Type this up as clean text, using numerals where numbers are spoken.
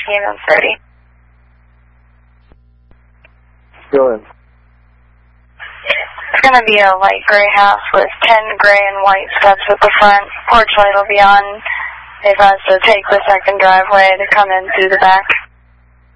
PM and 30. Go in. It's going to be a light gray house with 10 gray and white steps at the front. Porch light will be on. They've asked to take the second driveway to come in through the back.